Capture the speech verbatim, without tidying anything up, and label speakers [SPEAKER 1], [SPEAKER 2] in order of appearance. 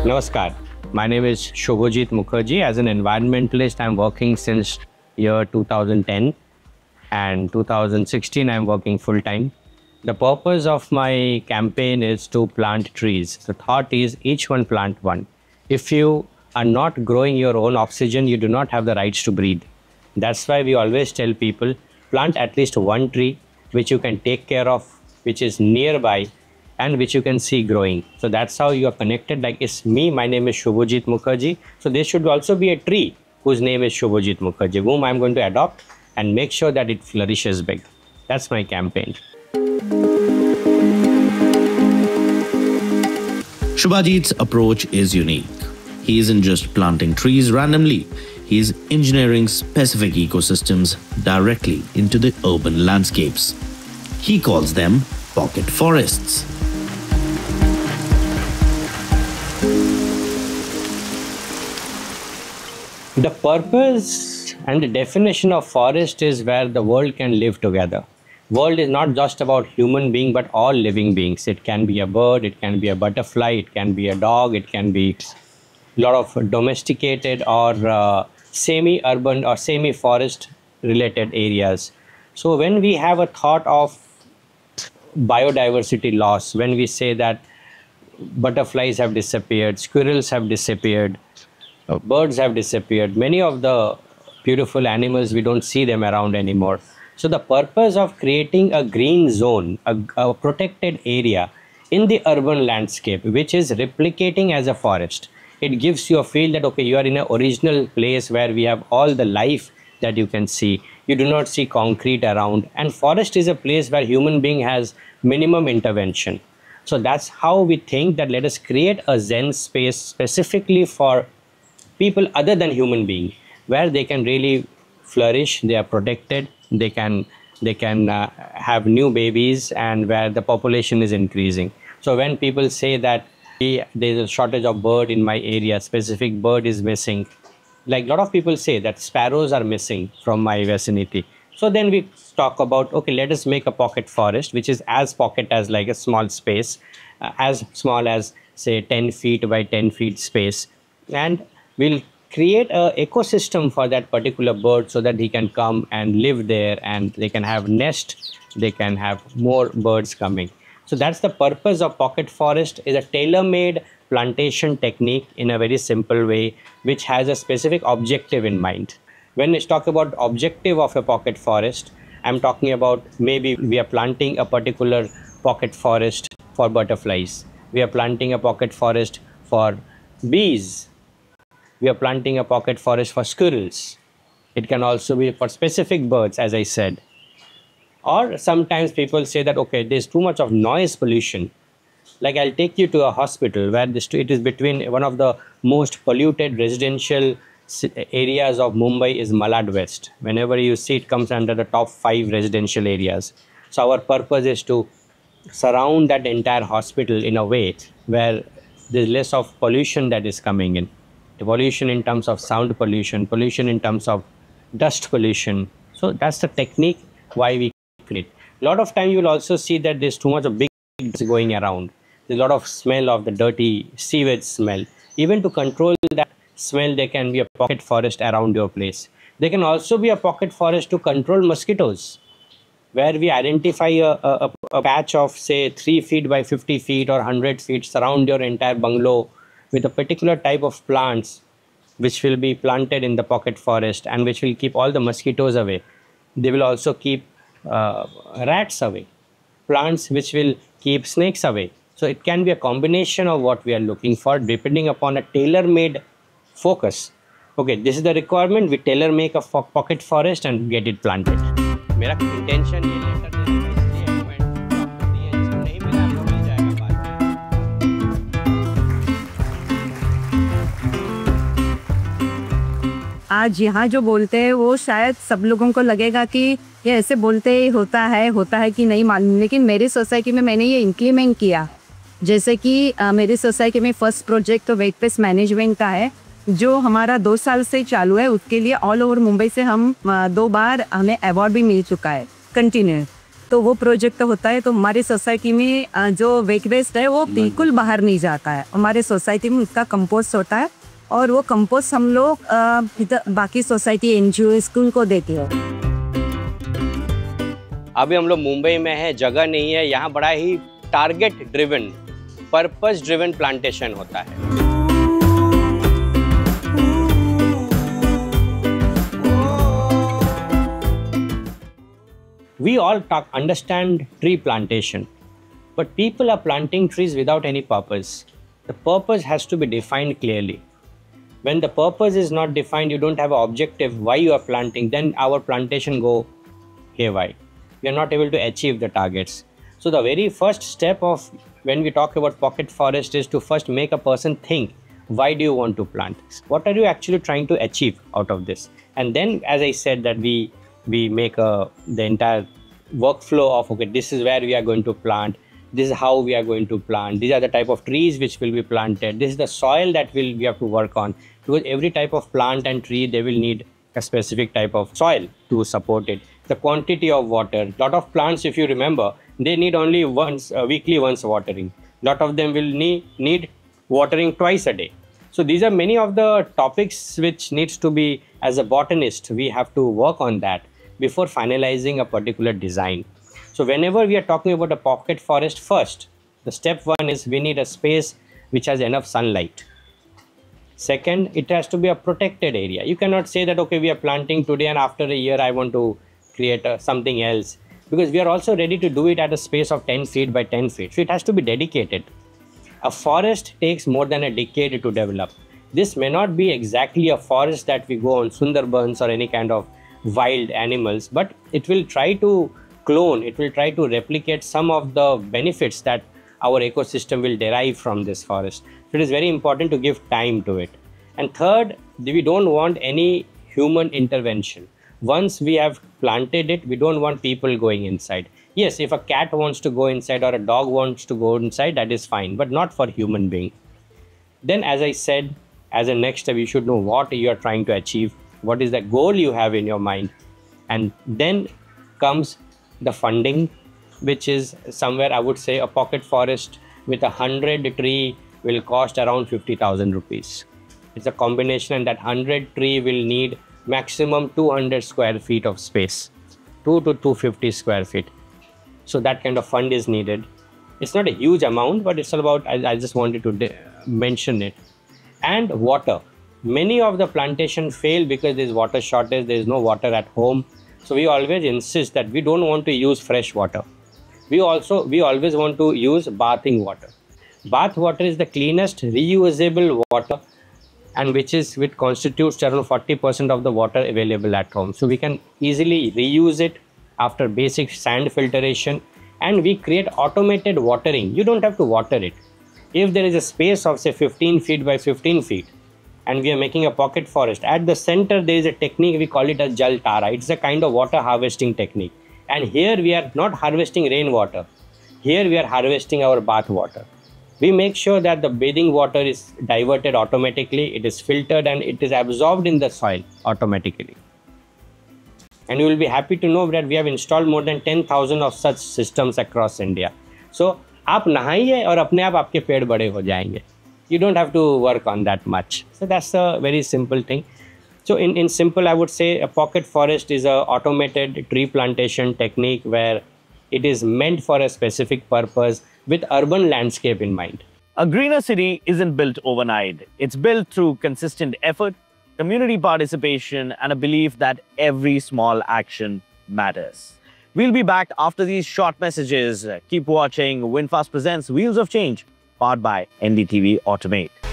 [SPEAKER 1] Namaskar. My name is Shobhajit Mukherjee. As an environmentalist, I'm working since year two thousand ten, and two thousand sixteen I'm working full time. The purpose of my campaign is to plant trees. The thought is each one plant one. If you are not growing your own oxygen, you do not have the rights to breathe. That's why we always tell people, plant at least one tree which you can take care of, which is nearby, and which you can see growing. So that's how you are connected. Like, it's me, my name is Shobhajit Mukherjee. So there should also be a tree whose name is Shobhajit Mukherjee, whom I'm going to adopt and make sure that it flourishes big. That's my campaign.
[SPEAKER 2] Shobhajit's approach is unique. He isn't just planting trees randomly. He's engineering specific ecosystems directly into the urban landscapes. He calls them pocket forests.
[SPEAKER 1] The purpose and the definition of forest is where the world can live together. World is not just about human being, but all living beings. It can be a bird, it can be a butterfly, it can be a dog, it can be a lot of domesticated or uh, semi-urban or semi-forest related areas. So when we have a thought of biodiversity loss, when we say that butterflies have disappeared, squirrels have disappeared, uh, birds have disappeared, many of the beautiful animals, we don't see them around anymore. So the purpose of creating a green zone, a, a protected area in the urban landscape, which is replicating as a forest, it gives you a feel that, okay, you are in an original place where we have all the life that you can see. You do not see concrete around, and forest is a place where human being has minimum intervention. So that's how we think that let us create a Zen space specifically for people other than human being, where they can really flourish, they are protected, they can they can uh, have new babies, and where the population is increasing. So when people say that there is a shortage of bird in my area, specific bird is missing, like a lot of people say that sparrows are missing from my vicinity. So then we talk about, okay, let us make a pocket forest, which is as pocket as like a small space, uh, as small as say ten feet by ten feet space, and we'll create an ecosystem for that particular bird so that he can come and live there, and they can have nest, they can have more birds coming. So that's the purpose of pocket forest, is a tailor-made plantation technique in a very simple way, which has a specific objective in mind. When we talk about objective of a pocket forest, I'm talking about maybe we are planting a particular pocket forest for butterflies. We are planting a pocket forest for bees. We are planting a pocket forest for squirrels. It can also be for specific birds, as I said. Or sometimes people say that, okay, there's too much of noise pollution. Like, I'll take you to a hospital where the street is between one of the most polluted residential areas of Mumbai is Malad West. Whenever you see, it comes under the top five residential areas. So our purpose is to surround that entire hospital in a way where there's less of pollution that is coming in. The pollution in terms of sound pollution, pollution in terms of dust pollution. So that's the technique why we create. A lot of time you will also see that there's too much of big going around. There's a lot of smell of the dirty sewage smell. Even to control that smell, there can be a pocket forest around your place. There can also be a pocket forest to control mosquitoes, where we identify a, a, a patch of say three feet by fifty feet or one hundred feet, surround your entire bungalow with a particular type of plants which will be planted in the pocket forest and which will keep all the mosquitoes away. They will also keep uh, rats away. Plants which will keep snakes away. So it can be a combination of what we are looking for depending upon a tailor-made focus. Okay, this is the requirement, we tailor make a fo pocket forest and get it planted. मेरा intention ये लेकर देना इसलिए appointment दिए, जिसको नहीं मिला आपको मिल जाएगा बाद में।
[SPEAKER 3] आज यहाँ जो बोलते हैं वो शायद सब लोगों को लगेगा कि ये ऐसे बोलते ही होता है होता है कि नहीं मालूम, लेकिन मेरी सोसाइटी में मैंने ये इम्प्लीमेंट किया। जैसे कि आ, मेरी सोसाइटी में फर्स्ट प्रोजेक्ट तो वेट पेस्ट मैनेजमेंट का है, जो हमारा दो साल से चालू है। उसके लिए ऑल ओवर मुंबई से हम आ, दो बार हमें अवार्ड भी मिल चुका है कंटिन्यू। तो वो प्रोजेक्ट होता है। तो हमारी सोसाइटी में अ, जो वेट वेस्ट है वो बिल्कुल बाहर नहीं जाता है। हमारे सोसाइटी में उसका कंपोस्ट होता है और वो कंपोस्ट हम लोग अ, इधर बाकी सोसाइटी एनजीओ स्कूल को देते हैं।
[SPEAKER 1] अभी हम लोग मुंबई में है, जगह नहीं है, यहाँ बड़ा ही target driven, purpose driven plantation होता है। We all talk, understand tree plantation, but people are planting trees without any purpose. The purpose has to be defined clearly. When the purpose is not defined, you don't have an objective why you are planting, then our plantation go haywire. We are not able to achieve the targets. So the very first step of when we talk about pocket forest is to first make a person think, why do you want to plant? What are you actually trying to achieve out of this? And then, as I said, that we we make a the entire workflow of, okay, this is where we are going to plant, this is how we are going to plant, these are the type of trees which will be planted, this is the soil that will we have to work on, because every type of plant and tree, they will need a specific type of soil to support it, the quantity of water. Lot of plants, if you remember, they need only once uh, weekly once watering. Lot of them will need need watering twice a day. So these are many of the topics which needs to be, as a botanist, we have to work on that before finalizing a particular design. So whenever we are talking about a pocket forest, first, the step one is we need a space which has enough sunlight. Second, it has to be a protected area. You cannot say that, okay, we are planting today and after a year I want to create a, something else, because we are also ready to do it at a space of ten feet by ten feet. So it has to be dedicated. A forest takes more than a decade to develop. This may not be exactly a forest that we go on Sundarbans or any kind of wild animals, but it will try to clone, it will try to replicate some of the benefits that our ecosystem will derive from this forest. So it is very important to give time to it. And third, we don't want any human intervention. Once we have planted it, we don't want people going inside. Yes, if a cat wants to go inside or a dog wants to go inside, that is fine, but not for human being. Then, as I said, as a next step, you should know what you are trying to achieve, what is the goal you have in your mind. And then comes the funding, which is somewhere, I would say, a pocket forest with a hundred tree will cost around fifty thousand rupees. It's a combination, and that hundred tree will need maximum two hundred square feet of space, two to two hundred fifty square feet. So that kind of fund is needed. It's not a huge amount, but it's all about, I, I just wanted to mention it. And water. Many of the plantation fail because there is water shortage, there is no water at home. So we always insist that we don't want to use fresh water. We also, we always want to use bathing water. Bath water is the cleanest reusable water, and which is which constitutes around forty percent of the water available at home. So we can easily reuse it after basic sand filtration, and we create automated watering. You don't have to water it. If there is a space of say fifteen feet by fifteen feet, and we are making a pocket forest, at the center there is a technique, we call it as Jal Tara. It's a kind of water harvesting technique. And here we are not harvesting rainwater. Here we are harvesting our bath water. We make sure that the bathing water is diverted automatically, it is filtered, and it is absorbed in the soil automatically. And you will be happy to know that we have installed more than ten thousand of such systems across India. So, आप नहाइए और अपने आप आपके पेड़ बड़े हो जाएंगे. You don't have to work on that much. So that's a very simple thing. So in, in simple, I would say a pocket forest is a automated tree plantation technique where it is meant for a specific purpose with urban landscape in mind.
[SPEAKER 4] A greener city isn't built overnight. It's built through consistent effort, community participation, and a belief that every small action matters. We'll be back after these short messages. Keep watching. VinFast presents Wheels of Change, powered by N D T V Automate.